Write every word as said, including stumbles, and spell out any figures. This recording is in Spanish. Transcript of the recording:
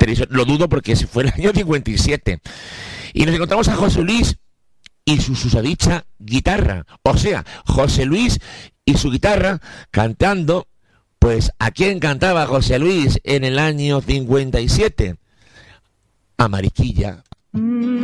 serio, lo dudo porque se fue el año cincuenta y siete. Y nos encontramos a José Luis y su susodicha guitarra. O sea, José Luis y su guitarra cantando. Pues, ¿a quién cantaba José Luis en el año cincuenta y siete? A Mariquilla. Mm.